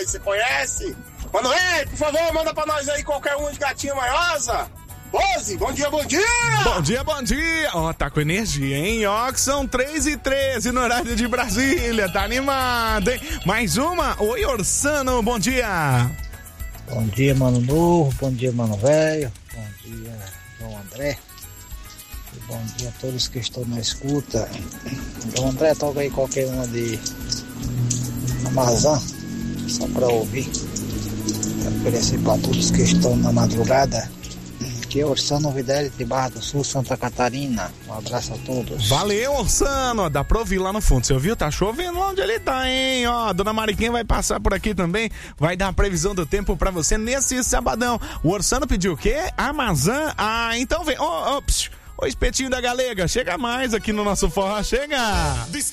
aí, você conhece? Mano, ei, por favor, manda pra nós aí qualquer um de Gatinha Manhosa. Rose, bom dia, bom dia! Bom dia, bom dia! Ó, tá com energia, hein? Ó, que são 3h13 no horário de Brasília, tá animado, hein? Mais uma? Oi, Orsano, bom dia! Bom dia, mano novo, bom dia, mano velho, bom dia, João André, e bom dia a todos que estão na escuta. João André, toca aí qualquer uma de Amazon, só pra ouvir, pra oferecer pra todos que estão na madrugada. Aqui é Orsano Videli de Barra do Sul, Santa Catarina. Um abraço a todos. Valeu, Orsano. Dá pra ouvir lá no fundo. Você ouviu? Tá chovendo lá onde ele tá, hein? Ó, a dona Mariquinha vai passar por aqui também. Vai dar a previsão do tempo pra você nesse sabadão. O Orsano pediu o quê? Amazon? Ah, então vem. Ô, espetinho da galega. Chega mais aqui no nosso forró. Chega!